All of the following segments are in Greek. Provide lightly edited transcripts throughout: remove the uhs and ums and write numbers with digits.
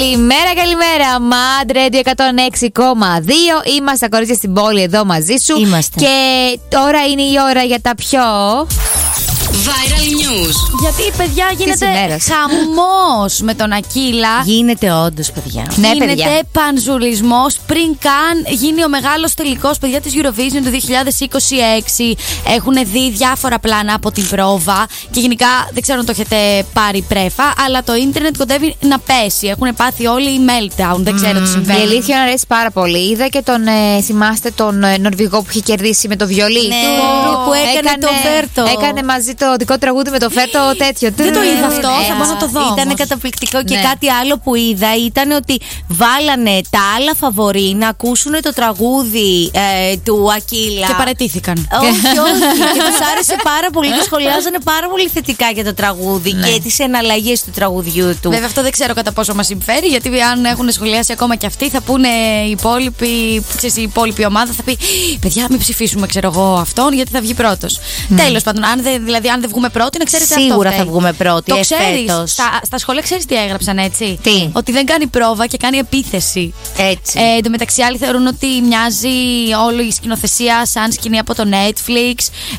Καλημέρα, καλημέρα. Mad Radio 106,2. Είμαστε τα κορίτσια στην πόλη εδώ μαζί σου. Είμαστε. Και τώρα είναι η ώρα για τα πιο Viral News. Γιατί, παιδιά, γίνεται χαμός με τον Ακύλα. Γίνεται όντως, παιδιά. Ναι, γίνεται πανζουλισμός πριν καν γίνει ο μεγάλος τελικός, παιδιά, της Eurovision του 2026. Έχουν δει διάφορα πλάνα από την πρόβα και γενικά δεν ξέρω αν το έχετε πάρει πρέφα, αλλά το ίντερνετ κοντεύει να πέσει. Έχουν πάθει όλοι meltdown. Δεν ξέρω τι συμβαίνει. Η αλήθεια μου αρέσει πάρα πολύ. Είδα και τον, θυμάστε τον Νορβηγό που είχε κερδίσει με το βιολί του. Που έκανε το Φέρτο. Έκανε μαζί το δικό τραγούδι με το Φέρτο τέτοιο. Δεν το είδα αυτό, θα πάω να το δω. Ήταν καταπληκτικό και κάτι άλλο που είδα ήταν ότι βάλανε τα άλλα φαβορί να ακούσουν το τραγούδι του Ακύλα. Και παραιτήθηκαν. Όχι. Και τους άρεσε πάρα πολύ και σχολιάζανε πάρα πολύ θετικά για το τραγούδι και τις εναλλαγές του τραγουδιού του. Βέβαια, αυτό δεν ξέρω κατά πόσο μας συμφέρει, γιατί αν έχουν σχολιάσει ακόμα και αυτοί, θα πούνε οι υπόλοιποι, ξέρεις, η υπόλοιπη ομάδα θα πει: παιδιά, μην ψηφίσουμε, ξέρω εγώ, αυτόν, γιατί θα βγει πρώτος. Τέλος πάντων, αν δεν βγούμε πρώτοι, να ξέρετε αυτό. Σίγουρα θα βγούμε πρώτοι. Το ξέρεις. Στα σχολεία ξέρεις τι έγραψαν, έτσι. Τι? Ότι δεν κάνει πρόβα και κάνει επίθεση. Έτσι. Εν τω μεταξύ, άλλοι θεωρούν ότι μοιάζει όλη η σκηνοθεσία σαν σκηνή από το Netflix.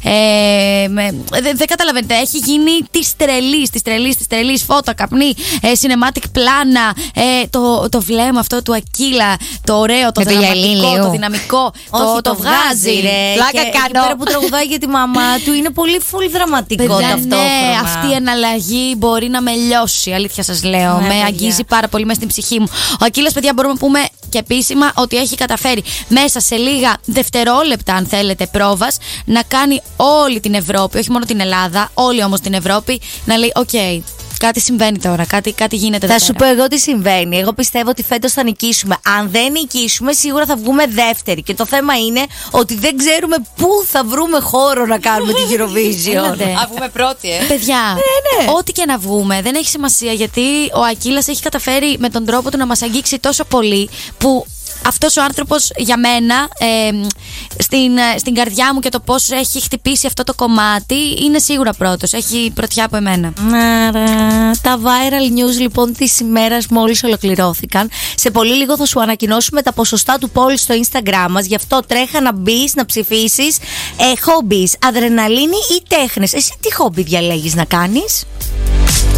Δεν καταλαβαίνετε. Έχει γίνει τη τρελή φώτα, καπνί, cinematic πλάνα. Το βλέμμα αυτό του Ακύλα, το ωραίο, το δραματικό, το δυναμικό. Το βγάζει. Πλάκα κάνω. Πέρα που τραγουδάει για τη μαμά του είναι πολύ full δραματικό ταυτόχρονα. Ναι, αυτή η εναλλαγή μπορεί να με λιώσει. Αλήθεια σας λέω. Ναι, με αγγίζει πάρα πολύ μέσα στην ψυχή μου. Ο Ακύλας, παιδιά, μπορούμε να πούμε και επίσημα ότι έχει καταφέρει μέσα σε λίγα δευτερόλεπτα, αν θέλετε, πρόβας, να κάνει όλη την Ευρώπη, όχι μόνο την Ελλάδα, όλη όμως την Ευρώπη, να λέει: οκ, κάτι συμβαίνει τώρα, κάτι γίνεται. Θα σου πω εγώ τι συμβαίνει. Εγώ πιστεύω ότι φέτος θα νικήσουμε. Αν δεν νικήσουμε, σίγουρα θα βγούμε δεύτεροι. Και το θέμα είναι ότι δεν ξέρουμε πού θα βρούμε χώρο να κάνουμε την Eurovision. Α, βγούμε πρώτοι, Παιδιά, ναι. ό,τι και να βγούμε δεν έχει σημασία, γιατί ο Ακύλας έχει καταφέρει με τον τρόπο του να μας αγγίξει τόσο πολύ, που αυτός ο άνθρωπος για μένα, στην καρδιά μου και το πώς έχει χτυπήσει αυτό το κομμάτι, είναι σίγουρα πρώτος. Έχει πρωτιά από εμένα. Τα viral news λοιπόν της ημέρας μόλις ολοκληρώθηκαν. Σε πολύ λίγο θα σου ανακοινώσουμε τα ποσοστά του poll στο Instagram μας. Γι' αυτό τρέχα να μπεις, να ψηφίσεις. Hobbies, αδρεναλίνη ή τέχνες. Εσύ τι hobby διαλέγεις να κάνεις?